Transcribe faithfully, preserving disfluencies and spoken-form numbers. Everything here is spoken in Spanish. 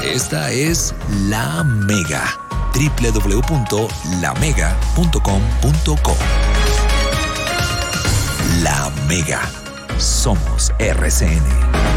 Esta es La Mega. doble u doble u doble u punto la mega punto com punto co. La Mega. Somos R C N.